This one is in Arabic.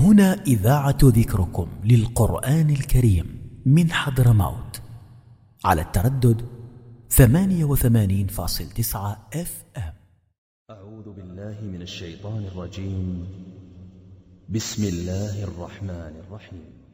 هنا إذاعة ذكركم للقرآن الكريم من حضرموت على التردد 88.9 FM. أعوذ بالله من الشيطان الرجيم. بسم الله الرحمن الرحيم.